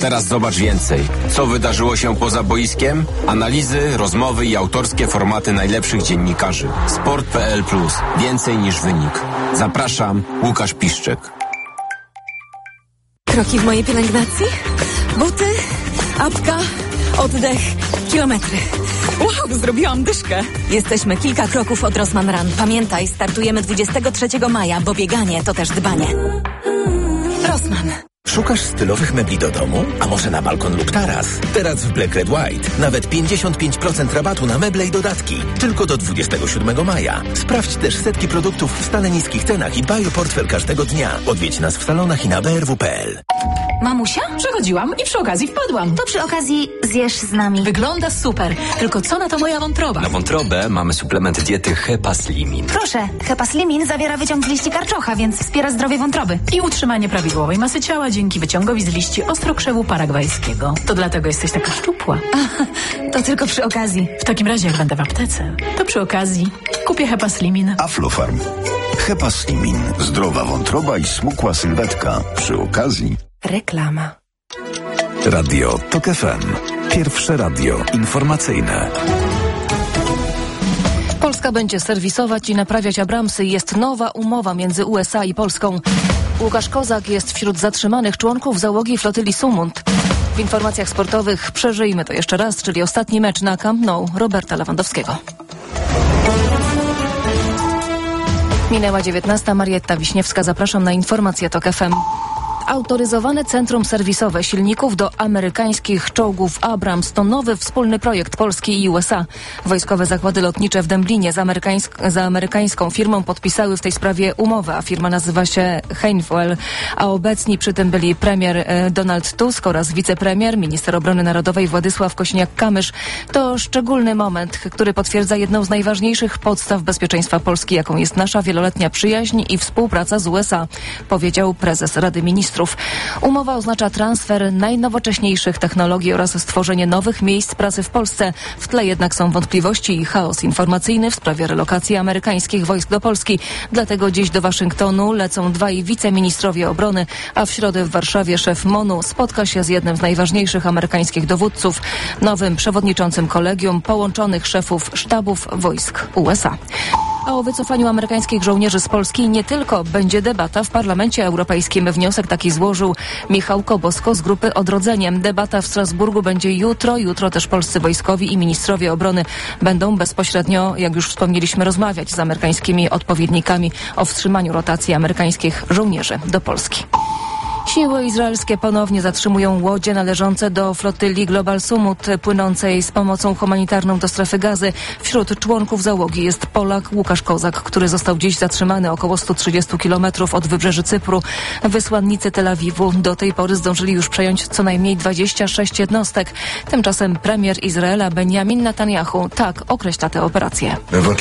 teraz zobacz więcej. Co wydarzyło się poza boiskiem? Analizy, rozmowy i autorskie formaty najlepszych dziennikarzy. Sport.pl+. Więcej niż wynik. Zapraszam, Łukasz Piszczek. Kroki w mojej pielęgnacji? Buty, apka, oddech, kilometry. Wow, zrobiłam dyszkę. Jesteśmy kilka kroków od Rossmann Run. Pamiętaj, startujemy 23 maja, bo bieganie to też dbanie. Rossmann. Szukasz stylowych mebli do domu? A może na balkon lub taras? Teraz w Black Red White nawet 55% rabatu na meble i dodatki. Tylko do 27 maja. Sprawdź też setki produktów w stale niskich cenach i dbaj o portfel każdego dnia. Odwiedź nas w salonach i na brw.pl. Mamusia? Przechodziłam i przy okazji wpadłam. To przy okazji zjesz z nami. Wygląda super. Tylko co na to moja wątroba? Na wątrobę mamy suplement diety Hepaslimin. Proszę, Hepaslimin zawiera wyciąg z liści karczocha, więc wspiera zdrowie wątroby. I utrzymanie prawidłowej masy ciała dzięki wyciągowi z liści ostrokrzewu paragwajskiego. To dlatego jesteś taka szczupła. To tylko przy okazji. W takim razie, jak będę w aptece, to przy okazji kupię Hepaslimin. Aflofarm. Hepaslimin. Zdrowa wątroba i smukła sylwetka. Przy okazji. Reklama. Radio TOK FM. Pierwsze radio informacyjne. Polska będzie serwisować i naprawiać Abramsy. Jest nowa umowa między USA i Polską. Łukasz Kozak jest wśród zatrzymanych członków załogi flotyli Sumund. W informacjach sportowych przeżyjmy to jeszcze raz, czyli ostatni mecz na Camp Nou Roberta Lewandowskiego. Minęła 19. Marietta Wiśniewska. Zapraszam na informacje TOK FM. Autoryzowane centrum serwisowe silników do amerykańskich czołgów Abrams to nowy wspólny projekt Polski i USA. Wojskowe zakłady lotnicze w Dęblinie z amerykańską firmą podpisały w tej sprawie umowę, a firma nazywa się Heinfeld, a obecni przy tym byli premier Donald Tusk oraz wicepremier, minister obrony narodowej Władysław Kosiniak-Kamysz. To szczególny moment, który potwierdza jedną z najważniejszych podstaw bezpieczeństwa Polski, jaką jest nasza wieloletnia przyjaźń i współpraca z USA, powiedział prezes Rady Ministrów. Umowa oznacza transfer najnowocześniejszych technologii oraz stworzenie nowych miejsc pracy w Polsce. W tle jednak są wątpliwości i chaos informacyjny w sprawie relokacji amerykańskich wojsk do Polski. Dlatego dziś do Waszyngtonu lecą dwaj wiceministrowie obrony, a w środę w Warszawie szef MONU spotka się z jednym z najważniejszych amerykańskich dowódców, nowym przewodniczącym kolegium połączonych szefów sztabów wojsk USA. A o wycofaniu amerykańskich żołnierzy z Polski nie tylko będzie debata w Parlamencie Europejskim. Wniosek taki złożył Michał Kobosko z grupy Odrodzenie. Debata w Strasburgu będzie jutro. Jutro też polscy wojskowi i ministrowie obrony będą bezpośrednio, jak już wspomnieliśmy, rozmawiać z amerykańskimi odpowiednikami o wstrzymaniu rotacji amerykańskich żołnierzy do Polski. Siły izraelskie ponownie zatrzymują łodzie należące do flotyli Global Sumud płynącej z pomocą humanitarną do strefy Gazy. Wśród członków załogi jest Polak Łukasz Kozak, który został dziś zatrzymany około 130 km od wybrzeży Cypru. Wysłannicy Tel Awiwu do tej pory zdążyli już przejąć co najmniej 26 jednostek. Tymczasem premier Izraela Benjamin Netanyahu tak określa tę operację.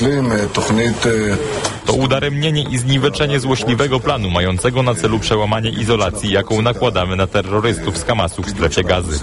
To udaremnienie i zniweczenie złośliwego planu mającego na celu przełamanie izolacji, jaką nakładamy na terrorystów z Hamasu w strefie Gazy.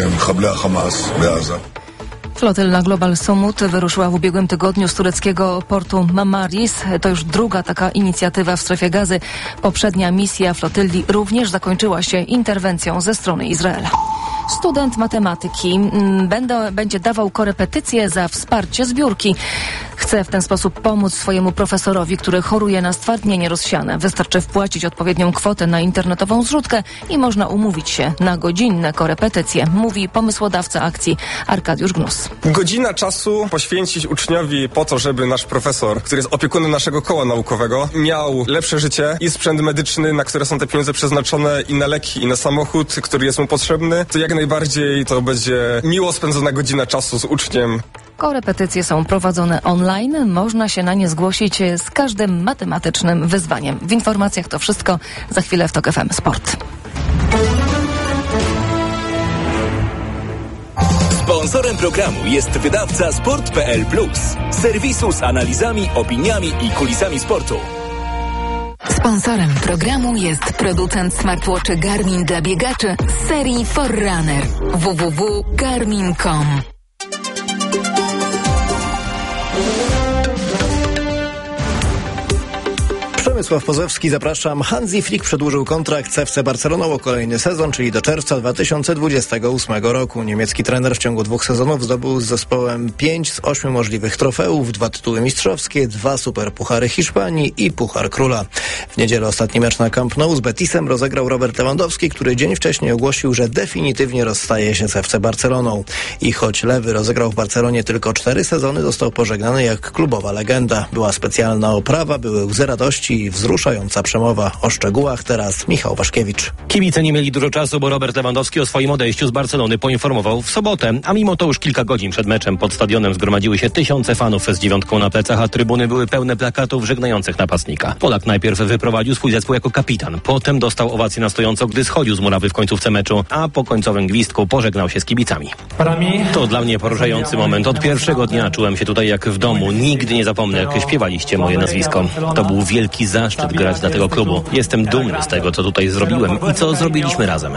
Flotyla Global Sumud wyruszyła w ubiegłym tygodniu z tureckiego portu Marmaris. To już druga taka inicjatywa w strefie Gazy. Poprzednia misja flotyli również zakończyła się interwencją ze strony Izraela. Student matematyki będzie dawał korepetycje za wsparcie zbiórki. Chce w ten sposób pomóc swojemu profesorowi, który choruje na stwardnienie rozsiane. Wystarczy wpłacić odpowiednią kwotę na internetową zrzutkę i można umówić się na godzinne korepetycje, mówi pomysłodawca akcji Arkadiusz Gnus. Godzina czasu poświęcić uczniowi po to, żeby nasz profesor, który jest opiekunem naszego koła naukowego, miał lepsze życie i sprzęt medyczny, na które są te pieniądze przeznaczone, i na leki, i na samochód, który jest mu potrzebny, to jak najbardziej to będzie miło spędzona godzina czasu z uczniem. Korepetycje są prowadzone online. Można się na nie zgłosić z każdym matematycznym wyzwaniem. W informacjach to wszystko. Za chwilę w TOK FM Sport. Sponsorem programu jest wydawca Sport.pl+, serwisu z analizami, opiniami i kulisami sportu. Sponsorem programu jest producent smartwatchy Garmin dla biegaczy z serii Forerunner. www.garmin.com. Przemysław Pozowski, zapraszam. Hansi Flick przedłużył kontrakt z FC Barceloną o kolejny sezon, czyli do czerwca 2028 roku. Niemiecki trener w ciągu 2 sezonów zdobył z zespołem 5 z 8 możliwych trofeów, 2 tytuły mistrzowskie, 2 superpuchary Hiszpanii i Puchar Króla. W niedzielę ostatni mecz na Camp Nou z Betisem rozegrał Robert Lewandowski, który dzień wcześniej ogłosił, że definitywnie rozstaje się z FC Barceloną. I choć Lewy rozegrał w Barcelonie tylko 4 sezony, został pożegnany jak klubowa legenda. Była specjalna oprawa, były łzy radości i wzruszająca przemowa. O szczegółach teraz Michał Waszkiewicz. Kibice nie mieli dużo czasu, bo Robert Lewandowski o swoim odejściu z Barcelony poinformował w sobotę. A mimo to już kilka godzin przed meczem pod stadionem zgromadziły się tysiące fanów z 9 na plecach, a trybuny były pełne plakatów żegnających napastnika. Polak najpierw wyprowadził swój zespół jako kapitan. Potem dostał owację na stojąco, gdy schodził z murawy w końcówce meczu, a po końcowym gwizdku pożegnał się z kibicami. To dla mnie poruszający moment. Od pierwszego dnia czułem się tutaj jak w domu. Nigdy nie zapomnę, jak śpiewaliście moje nazwisko. To był wielki zaszczyt grać dla tego klubu. Jestem dumny z tego, co tutaj zrobiłem i co zrobiliśmy razem.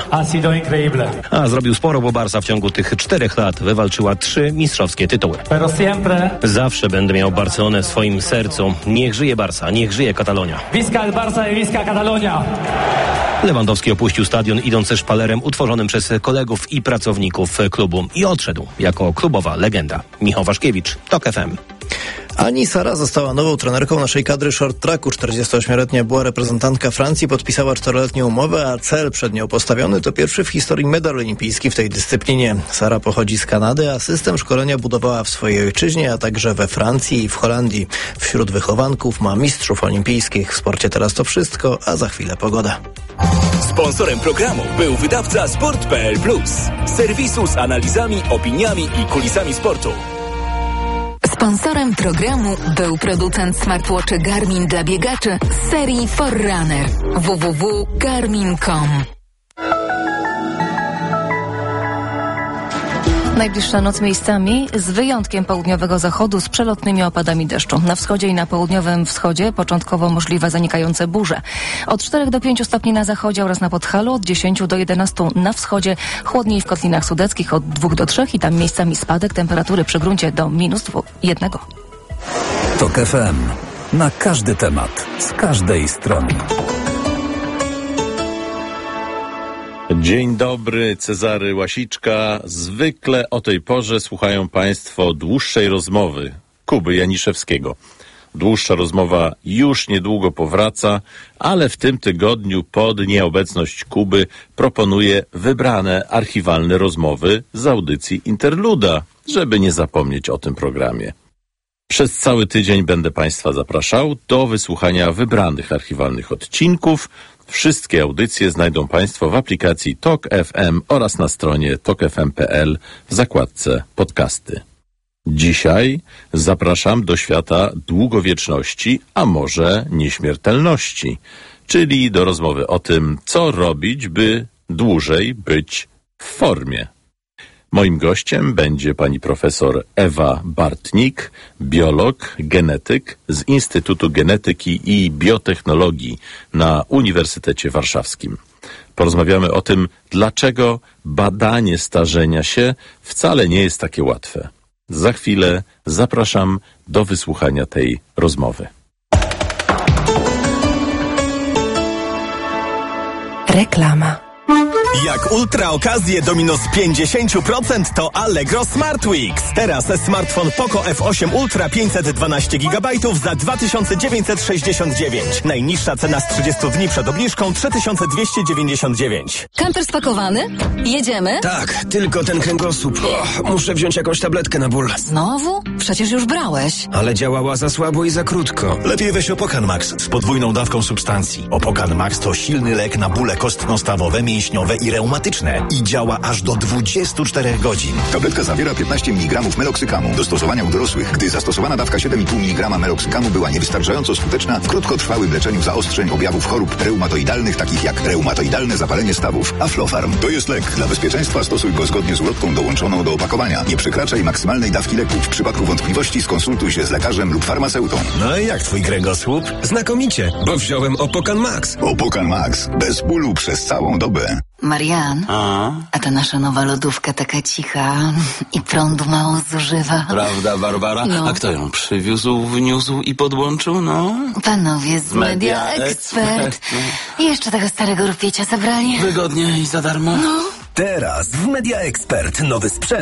A zrobił sporo, bo Barca w ciągu tych 4 lat wywalczyła 3 mistrzowskie tytuły. Zawsze będę miał Barcelonę w swoim sercu. Niech żyje Barca, niech żyje Katalonia. Visca el Barça i Visca Catalonia. Lewandowski opuścił stadion idąc szpalerem utworzonym przez kolegów i pracowników klubu i odszedł jako klubowa legenda. Michał Waszkiewicz, TOK FM. Ani Sara została nową trenerką naszej kadry short tracku. 48-letnia była reprezentantka Francji, podpisała 4-letnią umowę, a cel przed nią postawiony to pierwszy w historii medal olimpijski w tej dyscyplinie. Sara pochodzi z Kanady, a system szkolenia budowała w swojej ojczyźnie, a także we Francji i w Holandii. Wśród wychowanków ma mistrzów olimpijskich. W sporcie teraz to wszystko, a za chwilę pogoda. Sponsorem programu był wydawca Sport.pl+, serwisu z analizami, opiniami i kulisami sportu. Sponsorem programu był producent smartwatchy Garmin dla biegaczy z serii Forerunner. www.garmin.com. Najbliższa noc miejscami, z wyjątkiem południowego zachodu, z przelotnymi opadami deszczu. Na wschodzie i na południowym wschodzie początkowo możliwe zanikające burze. Od 4 do 5 stopni na zachodzie oraz na Podhalu, od 10 do 11 na wschodzie, chłodniej w Kotlinach Sudeckich od 2 do 3 i tam miejscami spadek temperatury przy gruncie do -1. TOK FM. Na każdy temat, z każdej strony. Dzień dobry, Cezary Łasiczka. Zwykle o tej porze słuchają Państwo dłuższej rozmowy Kuby Janiszewskiego. Dłuższa rozmowa już niedługo powraca, ale w tym tygodniu pod nieobecność Kuby proponuję wybrane archiwalne rozmowy z audycji Interluda, żeby nie zapomnieć o tym programie. Przez cały tydzień będę Państwa zapraszał do wysłuchania wybranych archiwalnych odcinków. Wszystkie audycje znajdą Państwo w aplikacji TOK FM oraz na stronie tokfm.pl w zakładce podcasty. Dzisiaj zapraszam do świata długowieczności, a może nieśmiertelności, czyli do rozmowy o tym, co robić, by dłużej być w formie. Moim gościem będzie pani profesor Ewa Bartnik, biolog, genetyk z Instytutu Genetyki i Biotechnologii na Uniwersytecie Warszawskim. Porozmawiamy o tym, dlaczego badanie starzenia się wcale nie jest takie łatwe. Za chwilę zapraszam do wysłuchania tej rozmowy. Reklama. Jak ultra okazje do minus 50% to Allegro Smart Weeks. Teraz smartfon Poco F8 Ultra 512 GB za 2969. Najniższa cena z 30 dni przed obniżką 3299. Kamper spakowany? Jedziemy? Tak, tylko ten kręgosłup. Muszę wziąć jakąś tabletkę na ból. Znowu? Przecież już brałeś. Ale działała za słabo i za krótko. Lepiej weź Opokan Max z podwójną dawką substancji. Opokan Max to silny lek na bóle kostno-stawowe, mięśniowe i reumatyczne i działa aż do 24 godzin. Tabletka zawiera 15 mg meloksykamu. Do stosowania u dorosłych, gdy zastosowana dawka 7,5 mg meloksykamu była niewystarczająco skuteczna w krótkotrwałym leczeniu zaostrzeń objawów chorób reumatoidalnych, takich jak reumatoidalne zapalenie stawów. Aflofarm to jest lek. Dla bezpieczeństwa stosuj go zgodnie z ulotką dołączoną do opakowania. Nie przekraczaj maksymalnej dawki leku. W przypadku wątpliwości skonsultuj się z lekarzem lub farmaceutą. No i jak twój kręgosłup? Znakomicie, bo wziąłem Opokan Max. Opokan Max. Bez bólu przez całą dobę. Marian, a ta nasza nowa lodówka taka cicha i prądu mało zużywa. Prawda, Barbara? No. A kto ją przywiózł, wniósł i podłączył, no? Panowie z Media Expert. I jeszcze tego starego rupiecia zabrali. Wygodnie i za darmo. No. Teraz w Media Expert nowy sprzęt